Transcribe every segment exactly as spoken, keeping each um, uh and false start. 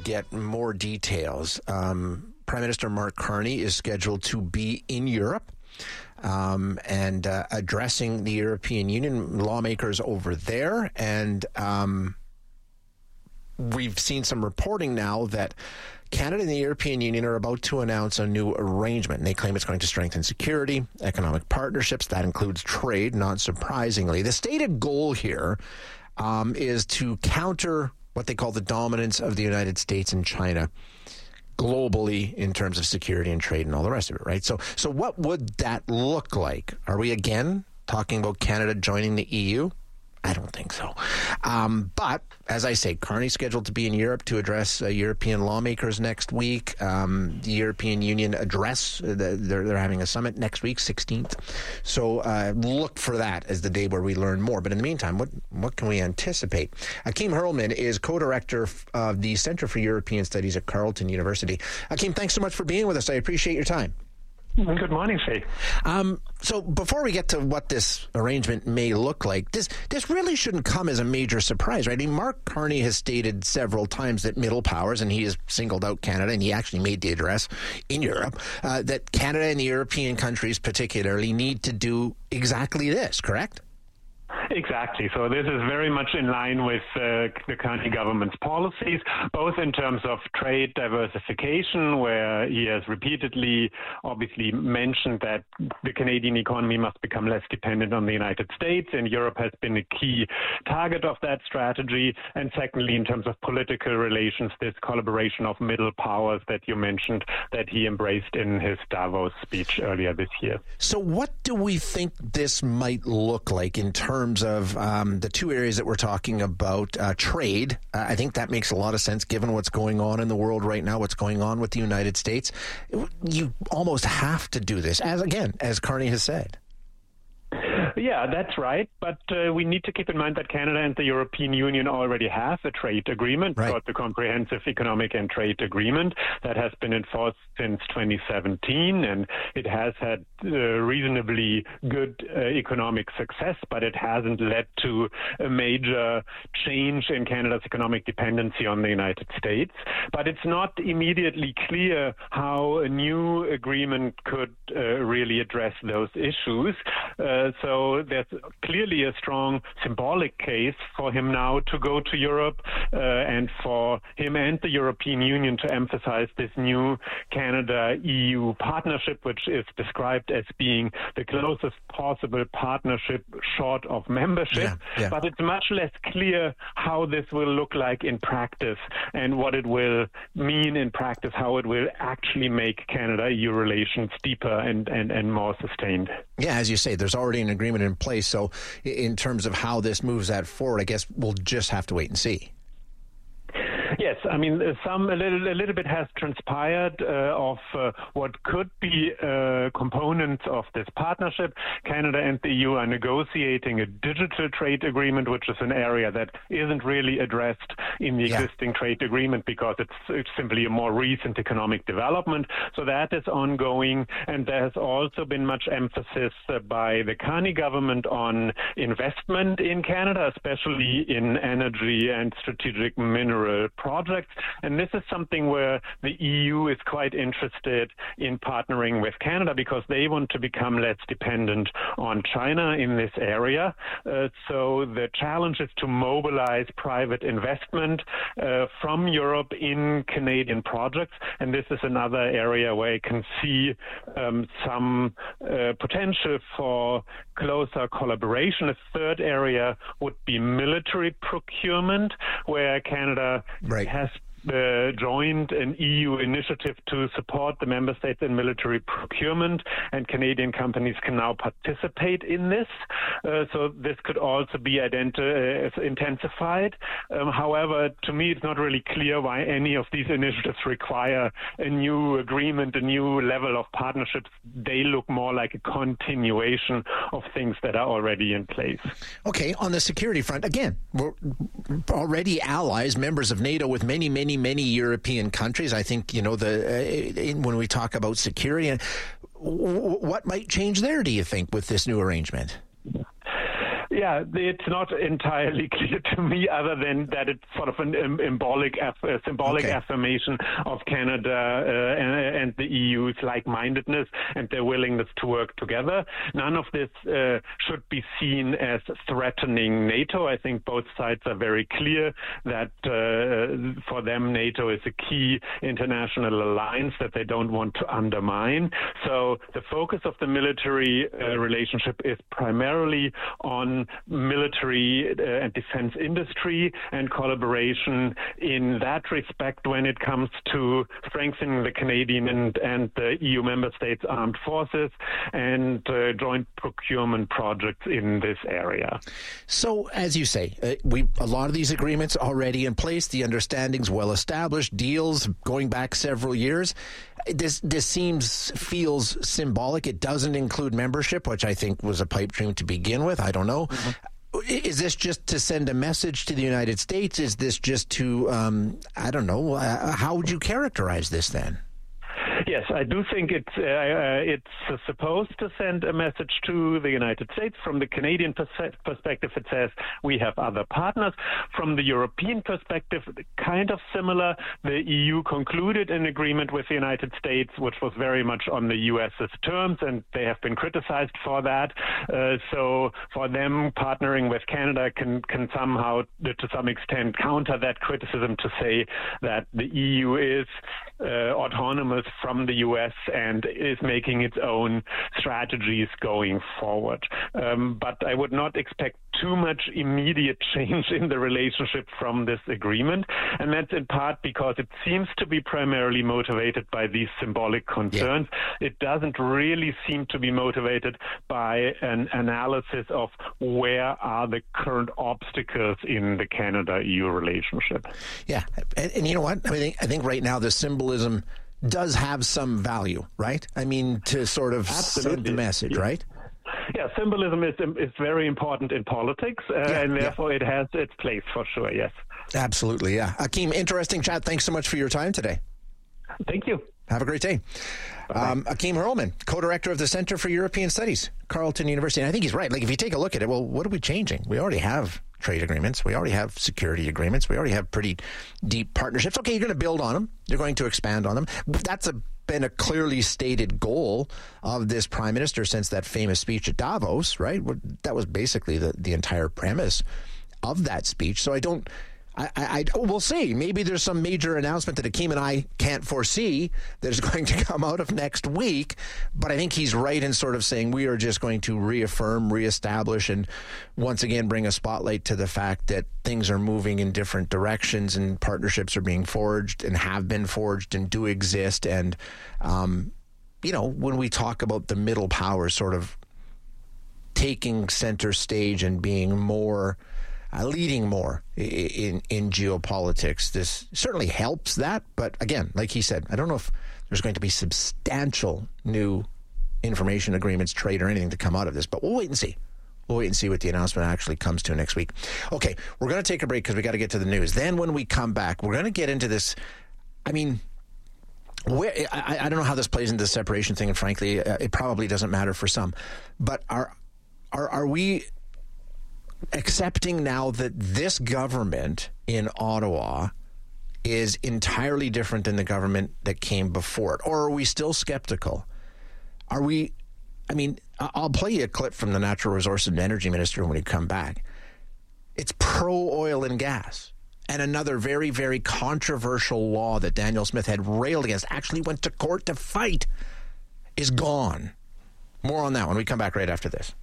get more details. Um, Prime Minister Mark Carney is scheduled to be in Europe um, and uh, addressing the European Union lawmakers over there. And um, we've seen some reporting now that Canada and the European Union are about to announce a new arrangement. And they claim it's going to strengthen security, economic partnerships. That includes trade, not surprisingly. The stated goal here um, is to counter what they call the dominance of the United States and China globally in terms of security and trade and all the rest of it, right? So, so what would that look like? Are we again talking about Canada joining the E U? I don't think so. Um, but, as I say, Carney's scheduled to be in Europe to address uh, European lawmakers next week. Um, the European Union address, uh, they're, they're having a summit next week, sixteenth. So uh, look for that as the day where we learn more. But in the meantime, what, what can we anticipate? Akeem Hurlman is co-director of the Center for European Studies at Carleton University. Akeem, thanks so much for being with us. I appreciate your time. Good morning, Faye. Um, so before we get to what this arrangement may look like, this this really shouldn't come as a major surprise, right? I mean, Mark Carney has stated several times that middle powers, and he has singled out Canada, and he actually made the address in Europe, uh, that Canada and the European countries particularly need to do exactly this, correct? Exactly. So this is very much in line with uh, the Carney government's policies, both in terms of trade diversification, where he has repeatedly obviously mentioned that the Canadian economy must become less dependent on the United States, and Europe has been a key target of that strategy. And secondly, in terms of political relations, this collaboration of middle powers that you mentioned that he embraced in his Davos speech earlier this year. So what do we think this might look like in terms of um, the two areas that we're talking about? Uh, trade, uh, I think that makes a lot of sense given what's going on in the world right now, what's going on with the United States. You almost have to do this, as again, as Carney has said. Yeah, that's right. But uh, we need to keep in mind that Canada and the European Union already have a trade agreement, right, called the Comprehensive Economic and Trade Agreement, that has been in force since twenty seventeen, and it has had uh, reasonably good uh, economic success, but it hasn't led to a major change in Canada's economic dependency on the United States. But it's not immediately clear how a new agreement could uh, really address those issues. Uh, so there's clearly a strong symbolic case for him now to go to Europe uh, and for him and the European Union to emphasize this new Canada-E U partnership, which is described as being the closest possible partnership short of membership. Yeah, yeah. But it's much less clear how this will look like in practice and what it will mean in practice, how it will actually make Canada-E U relations deeper and, and, and more sustained. Yeah, as you say, there's already an agreement in place. So in terms of how this moves that forward, I guess we'll just have to wait and see. Yes, I mean, some a little, a little bit has transpired uh, of uh, what could be uh, components of this partnership. Canada and the E U are negotiating a digital trade agreement, which is an area that isn't really addressed in the yeah. existing trade agreement because it's, it's simply a more recent economic development. So that is ongoing, and there has also been much emphasis uh, by the Carney government on investment in Canada, especially in energy and strategic mineral projects. And this is something where the E U is quite interested in partnering with Canada because they want to become less dependent on China in this area. Uh, so the challenge is to mobilize private investment uh, from Europe in Canadian projects. And this is another area where I can see um, some uh, potential for closer collaboration. A third area would be military procurement, where Canada Right. has uh, joined an E U initiative to support the member states in military procurement, and Canadian companies can now participate in this. Uh, so this could also be identi- uh, intensified. Um, however, to me, it's not really clear why any of these initiatives require a new agreement, a new level of partnerships. They look more like a continuation of things that are already in place. Okay, on the security front, again, we're already allies, members of NATO with many, many, many European countries. I think, you know, the uh, when we talk about security, and what might change there, do you think, with this new arrangement? Yeah, Yeah, it's not entirely clear to me, other than that it's sort of an um, symbolic, aff- uh, symbolic okay. affirmation of Canada uh, and, and the E U's like-mindedness and their willingness to work together. None of this uh, should be seen as threatening NATO. I think both sides are very clear that uh, for them NATO is a key international alliance that they don't want to undermine. So the focus of the military uh, relationship is primarily on military uh, and defense industry and collaboration in that respect when it comes to strengthening the Canadian and, and the E U member states' armed forces and uh, joint procurement projects in this area. So, as you say, uh, we a lot of these agreements already in place, the understandings well established, deals going back several years. This this seems, feels symbolic. It doesn't include membership, which I think was a pipe dream to begin with. I don't know. Mm-hmm. Is this just to send a message to the United States? Is this just to, um, I don't know, uh, how would you characterize this then? Yes, I do think it's uh, uh, it's uh, supposed to send a message to the United States. From the Canadian pers- perspective, it says we have other partners. From the European perspective, kind of similar. The E U concluded an agreement with the United States, which was very much on the U S's terms, and they have been criticized for that. Uh, so for them, partnering with Canada can, can somehow, to some extent, counter that criticism to say that the E U is uh, autonomous from the U S and is making its own strategies going forward. Um, but I would not expect too much immediate change in the relationship from this agreement. And that's in part because it seems to be primarily motivated by these symbolic concerns. Yeah. It doesn't really seem to be motivated by an analysis of where are the current obstacles in the Canada-E U relationship. Yeah. And, and you know what? I mean, I think right now the symbolism does have some value, right? I mean, to sort of Absolutely. send the message, yeah. right? Yeah, symbolism is is very important in politics, uh, yeah, and therefore yeah. it has its place for sure, yes. Absolutely, yeah. Akim, interesting chat. Thanks so much for your time today. Thank you. Have a great day. Um, Akim Hurlman, co-director of the Center for European Studies, Carleton University. And I think he's right. Like, if you take a look at it, well, what are we changing? We already have trade agreements. We already have security agreements. We already have pretty deep partnerships. Okay, you're going to build on them. You're going to expand on them. That's a, been a clearly stated goal of this prime minister since that famous speech at Davos, right? That was basically the, the entire premise of that speech. So I don't... I, I, I we'll see. Maybe there's some major announcement that Akim and I can't foresee that is going to come out of next week. But I think he's right in sort of saying we are just going to reaffirm, reestablish, and once again bring a spotlight to the fact that things are moving in different directions and partnerships are being forged and have been forged and do exist. And, um, you know, when we talk about the middle powers sort of taking center stage and being more... Uh, leading more in, in geopolitics. This certainly helps that. But again, like he said, I don't know if there's going to be substantial new information agreements, trade, or anything to come out of this. But we'll wait and see. We'll wait and see what the announcement actually comes to next week. Okay, we're going to take a break because we got to get to the news. Then when we come back, we're going to get into this. I mean, where, I, I don't know how this plays into the separation thing, and frankly, it probably doesn't matter for some. But are are are we accepting now that this government in Ottawa is entirely different than the government that came before it? Or are we still skeptical? Are we, I mean, I'll play you a clip from the Natural Resources and Energy Minister when we come back. It's pro-oil and gas. And another very, very controversial law that Danielle Smith had railed against, actually went to court to fight, is gone. More on that when we come back right after this.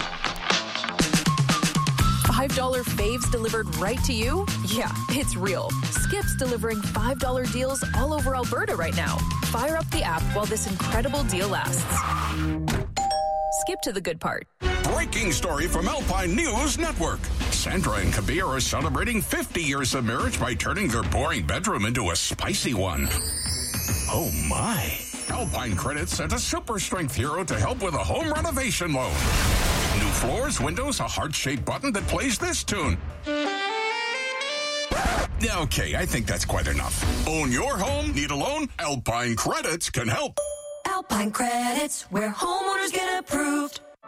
five dollar faves delivered right to you? Yeah, it's real. Skip's delivering five dollar deals all over Alberta right now. Fire up the app while this incredible deal lasts. Skip to the good part. Breaking story from Alpine News Network. Sandra and Kabir are celebrating fifty years of marriage by turning their boring bedroom into a spicy one. Oh my. Alpine Credit sent a super strength hero to help with a home renovation loan. New floors, windows, a heart-shaped button that plays this tune. Okay, I think that's quite enough. Own your home? Need a loan? Alpine Credits can help. Alpine Credits, where homeowners get approved.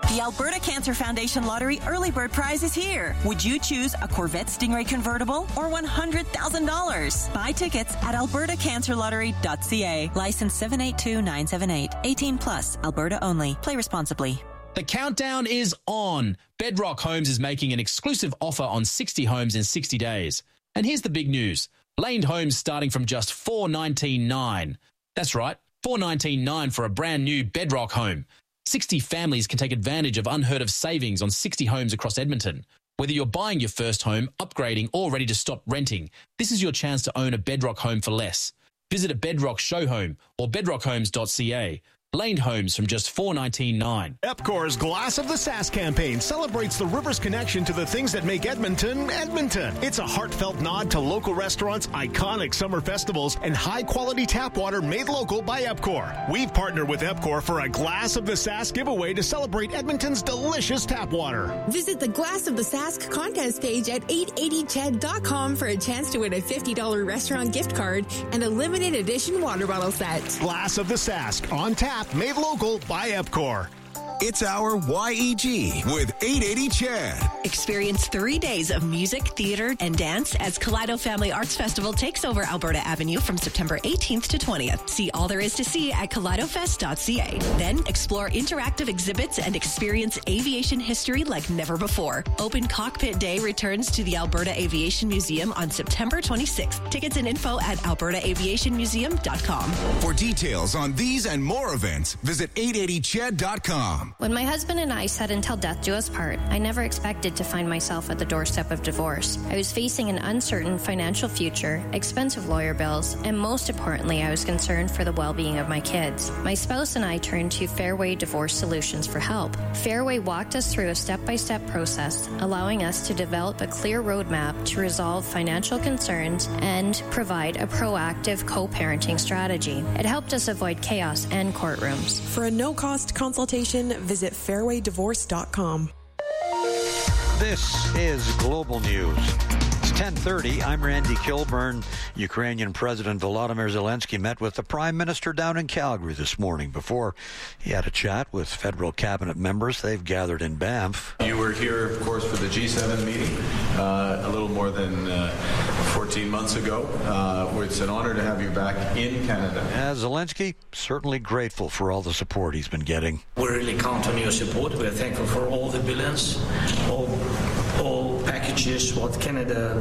The Alberta Cancer Foundation Lottery Early Bird Prize is here. Would you choose a Corvette Stingray convertible or one hundred thousand dollars? Buy tickets at alberta cancer lottery dot c a. License seven eight two nine seven eight. eighteen plus. Alberta only. Play responsibly. The countdown is on. Bedrock Homes is making an exclusive offer on sixty homes in sixty days. And here's the big news. Laned homes starting from just four hundred nineteen dollars and ninety-nine cents. That's right, four hundred nineteen dollars and ninety-nine cents for a brand new Bedrock home. sixty families can take advantage of unheard of savings on sixty homes across Edmonton. Whether you're buying your first home, upgrading, or ready to stop renting, this is your chance to own a Bedrock home for less. Visit a Bedrock show home or bedrock homes dot c a. Laned homes from just four hundred nineteen dollars and ninety-nine cents. Epcor's Glass of the Sask campaign celebrates the river's connection to the things that make Edmonton, Edmonton. It's a heartfelt nod to local restaurants, iconic summer festivals, and high-quality tap water made local by Epcor. We've partnered with Epcor for a Glass of the Sask giveaway to celebrate Edmonton's delicious tap water. Visit the Glass of the Sask contest page at eight eighty C H E D dot com for a chance to win a fifty dollars restaurant gift card and a limited edition water bottle set. Glass of the Sask, on tap, made local by Epcor. It's our Y E G with eight eighty C H E D. Experience three days of music, theater, and dance as Kaleido Family Arts Festival takes over Alberta Avenue from September eighteenth to twentieth. See all there is to see at kaleido fest dot c a. Then explore interactive exhibits and experience aviation history like never before. Open Cockpit Day returns to the Alberta Aviation Museum on September twenty-sixth. Tickets and info at alberta aviation museum dot com. For details on these and more events, visit eight eighty C H E D dot com. When my husband and I said until death do us part, I never expected to find myself at the doorstep of divorce. I was facing an uncertain financial future, expensive lawyer bills, and most importantly, I was concerned for the well-being of my kids. My spouse and I turned to Fairway Divorce Solutions for help. Fairway walked us through a step-by-step process, allowing us to develop a clear roadmap to resolve financial concerns and provide a proactive co-parenting strategy. It helped us avoid chaos and courtrooms. For a no-cost consultation, visit fairway divorce dot com. This is Global News. It's ten thirty. I'm Randy Kilburn. Ukrainian President Volodymyr Zelensky met with the Prime Minister down in Calgary this morning. Before he had a chat with federal cabinet members, they've gathered in Banff. You were here, of course, for the G seven meeting uh, a little more than uh, fourteen months ago. Uh, it's an honor to have you back in Canada. Yeah, Zelensky, certainly grateful for all the support he's been getting. We really count on your support. We're thankful for all the billions, all, all packages, what Canada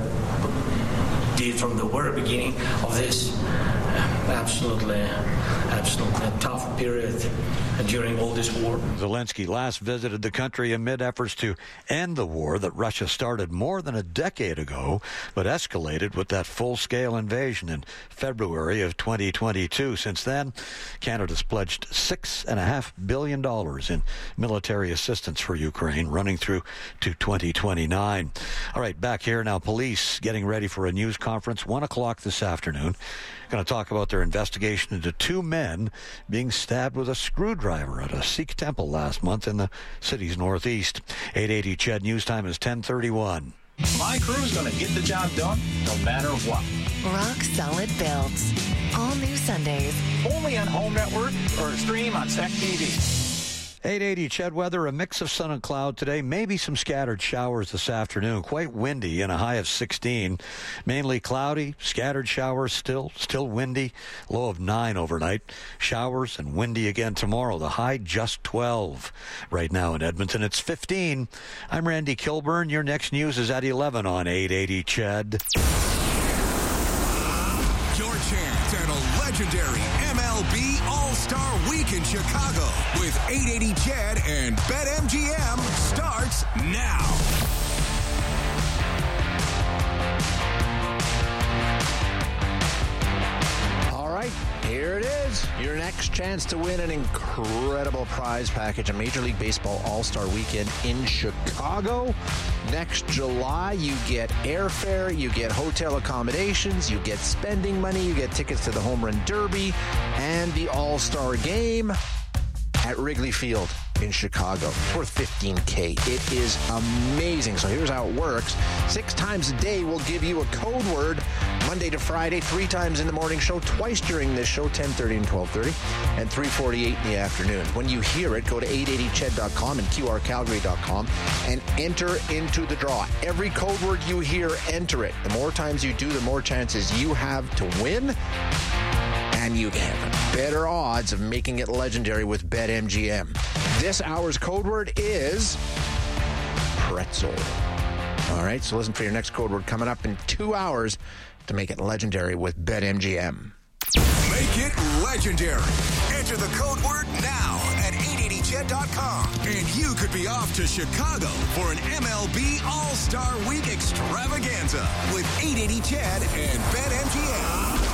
did from the very beginning of this absolutely, absolutely tough period during all this war. Zelensky last visited the country amid efforts to end the war that Russia started more than a decade ago, but escalated with that full-scale invasion in February of twenty twenty-two. Since then, Canada's pledged six point five billion dollars in military assistance for Ukraine, running through to twenty twenty-nine. All right, back here now, police getting ready for a news conference, one o'clock this afternoon. Going to talk about their investigation into two men being stabbed with a screwdriver at a Sikh temple last month in the city's northeast. eight eighty C H E D News Time is ten thirty-one. My crew's going to get the job done no matter what. Rock Solid Builds. All new Sundays. Only on Home Network or stream on S E C T V. eight eighty C H E D weather, a mix of sun and cloud today. Maybe some scattered showers this afternoon. Quite windy and a high of sixteen. Mainly cloudy, scattered showers still, still windy. Low of nine overnight. Showers and windy again tomorrow. The high just twelve. Right now in Edmonton, it's fifteen. I'm Randy Kilburn. Your next news is at eleven on eight eighty C H E D. Your chance at a legendary M L B All-Star Week in Chicago with eight eighty C H E D and BetMGM starts now. All right, here it is. Your next chance to win an incredible prize package, a Major League Baseball All-Star Weekend in Chicago. Next July, you get airfare, you get hotel accommodations, you get spending money, you get tickets to the Home Run Derby and the All-Star Game at Wrigley Field. in Chicago. It's worth fifteen K. It is amazing. So here's how it works. Six times a day, we'll give you a code word Monday to Friday, three times in the morning show, twice during this show, ten thirty and twelve thirty, and three forty-eight in the afternoon. When you hear it, go to eight eighty ched dot com and Q R calgary dot com and enter into the draw. Every code word you hear, enter it. The more times you do, the more chances you have to win. And you have better odds of making it legendary with BetMGM. This hour's code word is pretzel. All right, so listen for your next code word coming up in two hours to make it legendary with BetMGM. Make it legendary. Enter the code word now at eight eighty ched dot com. And you could be off to Chicago for an M L B All-Star Week extravaganza with eight eighty Ched and BetMGM.